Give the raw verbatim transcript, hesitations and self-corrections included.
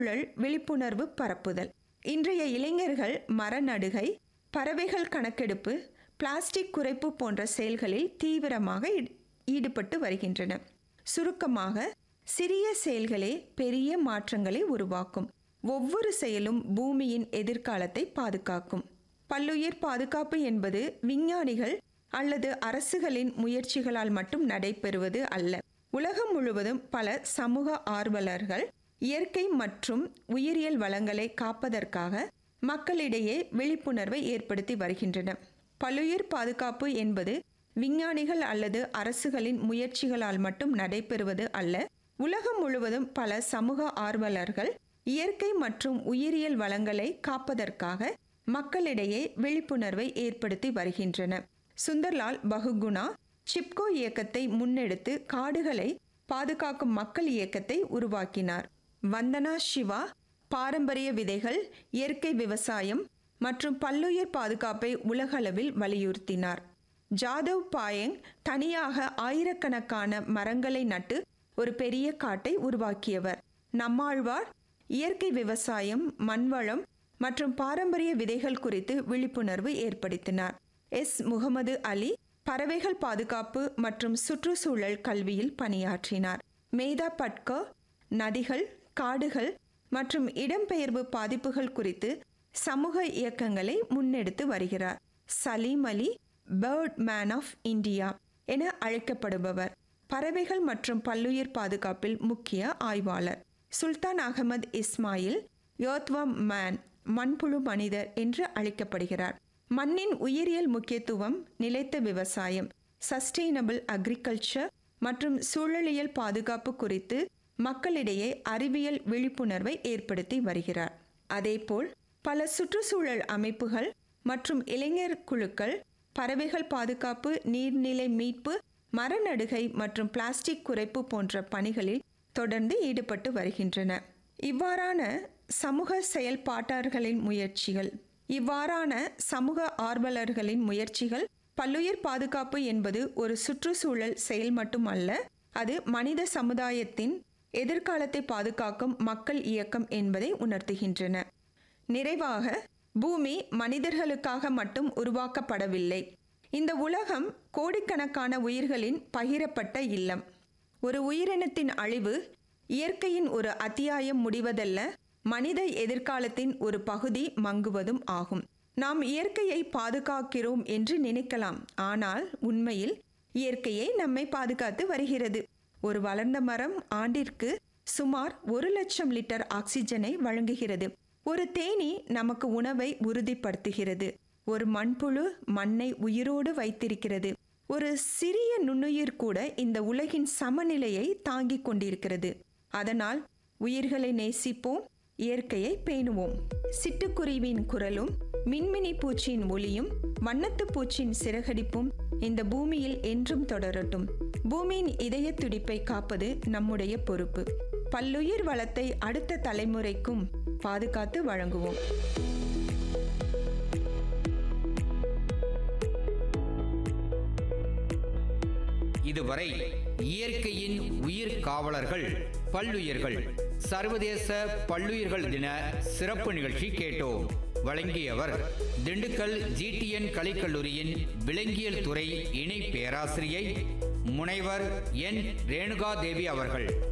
சுற்றுச்சூழல் விழிப்புணர்வு பரப்புதல். இன்றைய இளைஞர்கள் மரநடுகை, பறவைகள் கணக்கெடுப்பு, பிளாஸ்டிக் குறைப்பு போன்ற செயல்களில் தீவிரமாக ஈடுபட்டு வருகின்றனர். சுருக்கமாக, சிறிய செயல்களே பெரிய மாற்றங்களை உருவாக்கும். ஒவ்வொரு செயலும் பூமியின் எதிர்காலத்தை பாதுகாக்கும். பல்லுயிர் பாதுகாப்பு என்பது விஞ்ஞானிகள் அல்லது அரசுகளின் முயற்சிகளால் மட்டும் நடைபெறுவது அல்ல. உலகம் முழுவதும் பல சமூக ஆர்வலர்கள் இயற்கை மற்றும் உயிரியல் வளங்களை காப்பதற்காக மக்களிடையே விழிப்புணர்வை ஏற்படுத்தி வருகின்றனர். பல்லுயிர் பாதுகாப்பு என்பது விஞ்ஞானிகள் அல்லது அரசுகளின் முயற்சிகளால் மட்டும் நடைபெறுவது அல்ல. உலகம் முழுவதும் பல சமூக ஆர்வலர்கள் இயற்கை மற்றும் உயிரியல் வளங்களை காப்பதற்காக மக்களிடையே விழிப்புணர்வை ஏற்படுத்தி வருகின்றனர். சுந்தர்லால் பகுகுணா சிப்கோ இயக்கத்தை முன்னெடுத்து காடுகளை பாதுகாக்கும் மக்கள் இயக்கத்தை உருவாக்கினார். வந்தனா சிவா பாரம்பரிய விதைகள், இயற்கை விவசாயம் மற்றும் பல்லுயிர் பாதுகாப்பை உலகளவில் வலியுறுத்தினார். ஜாதவ் பாயங் தனியாக ஆயிரக்கணக்கான மரங்களை நட்டு ஒரு பெரிய காட்டை உருவாக்கியவர். நம்மாழ்வார் இயற்கை விவசாயம், மண்வளம் மற்றும் பாரம்பரிய விதைகள் குறித்து விழிப்புணர்வு ஏற்படுத்தினார். எஸ் முகமது அலி பறவைகள் பாதுகாப்பு மற்றும் சுற்றுச்சூழல் கல்வியில் பணியாற்றினார். மேதா பட்கர் நதிகள், காடுகள் மற்றும் இடம்பெயர்வு பாதிப்புகள் குறித்து சமூக இயக்கங்களை முன்னெடுத்து வருகிறார். சலீம் அலி பேர்ட் மேன் ஆஃப் இந்தியா என அழைக்கப்படுபவர் பறவைகள் மற்றும் பல்லுயிர் பாதுகாப்பில் முக்கிய ஆய்வாளர். சுல்தான் அகமது இஸ்மாயில் யோத்வம் மேன், மண்புழு மனிதர் என்று அழைக்கப்படுகிறார். மண்ணின் உயிரியல் முக்கியத்துவம், நிலைத்த விவசாயம், சஸ்டெயினபிள் அக்ரிகல்ச்சர் மற்றும் சூழலியல் பாதுகாப்பு குறித்து மக்களிடையே அறிவியல் விழிப்புணர்வை ஏற்படுத்தி வருகிறார். அதேபோல் பல சுற்றுச்சூழல் அமைப்புகள் மற்றும் இளைஞர் குழுக்கள் பறவைகள் பாதுகாப்பு, நீர்நிலை மீட்பு, மரநடுகை மற்றும் பிளாஸ்டிக் குறைப்பு போன்ற பணிகளில் தொடர்ந்து ஈடுபட்டு வருகின்றன. இவ்வாறான சமூக செயல்பாட்டாளர்களின் முயற்சிகள் இவ்வாறான சமூக ஆர்வலர்களின் முயற்சிகள் பல்லுயிர் பாதுகாப்பு என்பது ஒரு சுற்றுச்சூழல் செயல் மட்டுமல்ல, அது மனித சமுதாயத்தின் எதிர்காலத்தை பாதுகாக்கும் மக்கள் இயக்கம் என்பதை உணர்த்துகின்றன. நிறைவாக, பூமி மனிதர்களுக்காக மட்டும் உருவாக்கப்படவில்லை. இந்த உலகம் கோடிக்கணக்கான உயிர்களின் பகிரப்பட்ட இல்லம். ஒரு உயிரினத்தின் அழிவு இயற்கையின் ஒரு அத்தியாயம் முடிவதல்ல, மனித எதிர்காலத்தின் ஒரு பகுதி மங்குவதும் ஆகும். நாம் இயற்கையை பாதுகாக்கிறோம் என்று நினைக்கலாம், ஆனால் உண்மையில் இயற்கையை நம்மை பாதுகாத்து வருகிறது. ஒரு வளர்ந்த மரம் ஆண்டிற்கு சுமார் ஒரு லட்சம் லிட்டர் ஆக்சிஜனை வழங்குகிறது. ஒரு தேனீ நமக்கு உணவை உறுதிப்படுத்துகிறது. ஒரு மண்புழு மண்ணை உயிரோடு வைத்திருக்கிறது. ஒரு சிறிய நுண்ணுயிர் கூட இந்த உலகின் சமநிலையை தாங்கிக் கொண்டிருக்கிறது. அதனால் உயிர்களை நேசிப்போம், இயற்கையை பேணுவோம். சிட்டுக்குருவியின் குரலும், மின்மினி பூச்சியின் ஒளியும், வண்ணத்து பூச்சியின் சிறகடிப்பும் இந்த பூமியில் என்றும் தொடரட்டும். பூமியின் இதய துடிப்பை காப்பது நம்முடைய பொறுப்பு. பல்லுயிர் வளத்தை அடுத்த தலைமுறைக்கும் பாதுகாத்து வழங்குவோம். இதுவரை இயற்கையின் உயிர் காவலர்கள் பல்லுயிர்கள் சர்வதேச பல்லுயிர்கள் தின சிறப்பு நிகழ்ச்சி கேட்டோம். வழங்கியவர் திண்டுக்கல் ஜிடிஎன் கலைக்கல்லூரியின் விலங்கியல் துறை இணை பேராசிரியை முனைவர் என் ரேணுகா தேவி அவர்கள்.